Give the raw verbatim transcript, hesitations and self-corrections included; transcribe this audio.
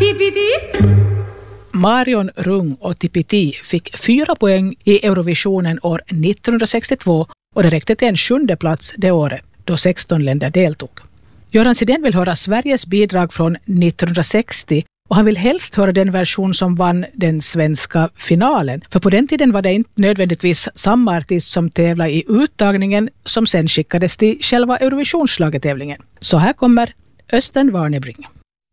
Marion Rung och Tipiti fick fyra poäng i Eurovisionen år nittonhundrasextiotvå och det räckte till en sjunde plats det året då sexton länder deltog. Göran Sidén vill höra Sveriges bidrag från nittonhundrasextio och han vill helst höra den version som vann den svenska finalen. För på den tiden var det inte nödvändigtvis samma artist som tävlade i uttagningen som sen skickades till själva Eurovisionsschlagertävlingen. Så här kommer Östen Warnerbring.